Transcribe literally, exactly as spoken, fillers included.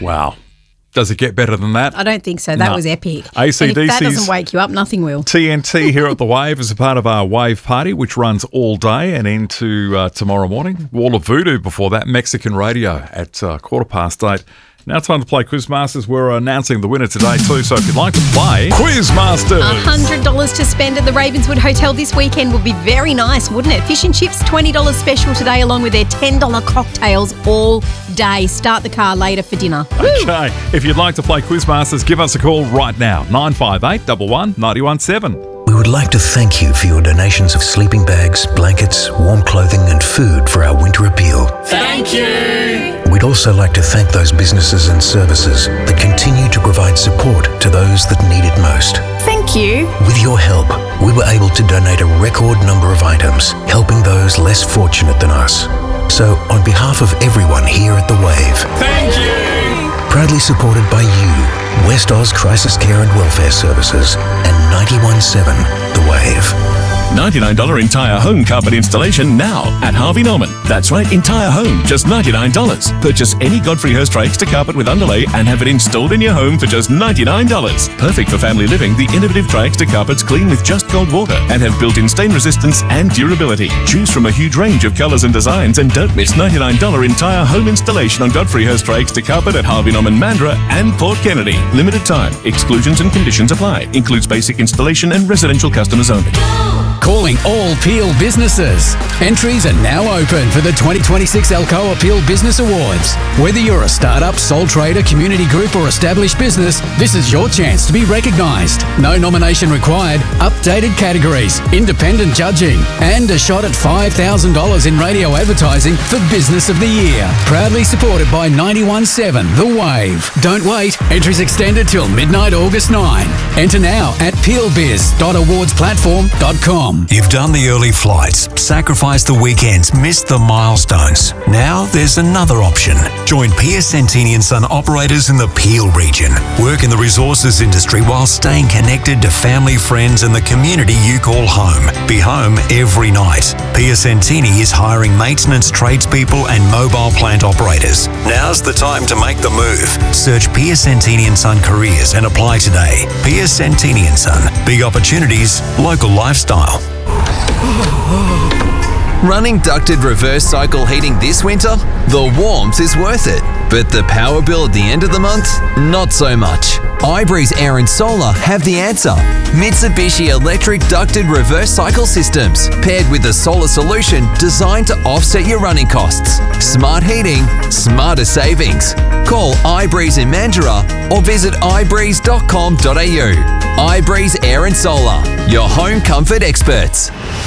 Wow. Does it get better than that? I don't think so. That No. was epic. A C D C's And if that doesn't wake you up, nothing will. T N T here at the Wave is a part of our Wave Party, which runs all day and into uh, tomorrow morning. Wall of Voodoo before that, Mexican Radio at uh, quarter past eight. Now it's time to play Quizmasters. We're announcing the winner today too, so if you'd like to play Quizmasters. one hundred dollars to spend at the Ravenswood Hotel this weekend would be very nice, wouldn't it? Fish and chips, twenty dollars special today, along with their ten dollars cocktails all day. Start the car later for dinner. Okay, if you'd like to play Quizmasters, give us a call right now, nine five eight, one one, nine one seven. We would like to thank you for your donations of sleeping bags, blankets, warm clothing and food for our winter appeal. Thank you. We'd also like to thank those businesses and services that continue to provide support to those that need it most. Thank you. With your help, we were able to donate a record number of items, helping those less fortunate than us. So, on behalf of everyone here at The Wave, Thank you. proudly supported by you, West Oz Crisis Care and Welfare Services, and ninety-one point seven The Wave. ninety-nine dollars entire home carpet installation now at Harvey Norman. That's right, entire home, just ninety-nine dollars. Purchase any Godfrey Hirst Extra carpet with underlay and have it installed in your home for just ninety-nine dollars. Perfect for family living, the innovative Extra carpets clean with just cold water and have built-in stain resistance and durability. Choose from a huge range of colours and designs and don't miss ninety-nine dollars entire home installation on Godfrey Hirst Extra carpet at Harvey Norman, Mandurah and Port Kennedy. Limited time. Exclusions and conditions apply. Includes basic installation and residential customers only. Calling all Peel businesses. Entries are now open for the twenty twenty-six Alcoa Peel Business Awards. Whether you're a startup, sole trader, community group or established business, this is your chance to be recognised. No nomination required, updated categories, independent judging and a shot at five thousand dollars in radio advertising for Business of the Year. Proudly supported by ninety-one point seven The Wave. Don't wait. Entries extended till midnight August ninth. Enter now at peel biz dot awards platform dot com. You've done the early flights, sacrificed the weekends, missed the milestones. Now there's another option. Join Piacentini and Son operators in the Peel region. Work in the resources industry while staying connected to family, friends and the community you call home. Be home every night. Piacentini is hiring maintenance tradespeople and mobile plant operators. Now's the time to make the move. Search Piacentini and Son Careers and apply today. Piacentini and Son. Big opportunities, local lifestyle. Running ducted reverse cycle heating this winter? The warmth is worth it. But the power bill at the end of the month? Not so much. iBreeze Air and Solar have the answer. Mitsubishi electric ducted reverse cycle systems, paired with a solar solution designed to offset your running costs. Smart heating, smarter savings. Call iBreeze in Mandurah or visit i breeze dot com dot a u. iBreeze Air and Solar, your home comfort experts.